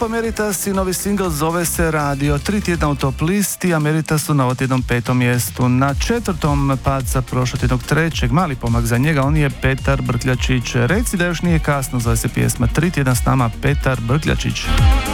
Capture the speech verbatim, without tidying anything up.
Grupa Meritas i novi singl zove se Radio. Tri tjedna u top listi, a Meritas su na ovotjednom petom mjestu. Na četvrtom pad za prošlotjednog trećeg, mali pomak za njega, on je Petar Brkljačić. Reci da još nije kasno, zove se pjesma. Tri tjedna s nama Petar Brkljačić.